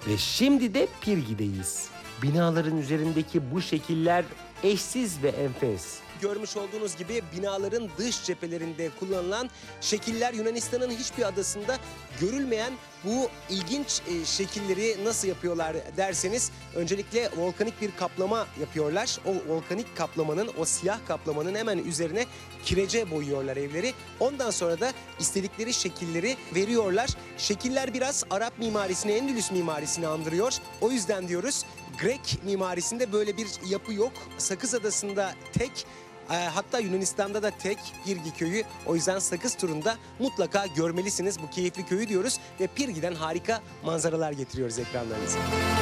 Ve şimdi de Pirgi'deyiz. Binaların üzerindeki bu şekiller eşsiz ve enfes. Görmüş olduğunuz gibi binaların dış cephelerinde kullanılan şekiller Yunanistan'ın hiçbir adasında görülmeyen bu ilginç şekilleri nasıl yapıyorlar derseniz öncelikle volkanik bir kaplama yapıyorlar. O volkanik kaplamanın, o siyah kaplamanın hemen üzerine kirece boyuyorlar evleri. Ondan sonra da istedikleri şekilleri veriyorlar. Şekiller biraz Arap mimarisini, Endülüs mimarisini andırıyor. O yüzden diyoruz Grek mimarisinde böyle bir yapı yok. Sakız Adası'nda tek, hatta Yunanistan'da da tek Pirgi köyü. O yüzden Sakız turunda mutlaka görmelisiniz bu keyifli köyü diyoruz. Ve Pirgi'den harika manzaralar getiriyoruz ekranlarınıza.